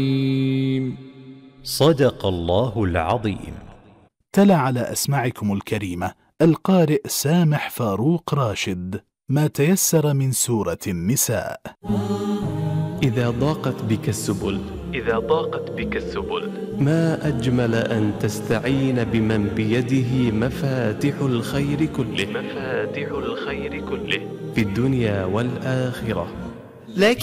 صدق الله العظيم. تلا على أسماعكم الكريمة القارئ سامح فاروق راشد ما تيسر من سورة النساء. إذا ضاقت بك السبل ما أجمل أن تستعين بمن بيده مفاتح الخير كله في الدنيا والآخرة.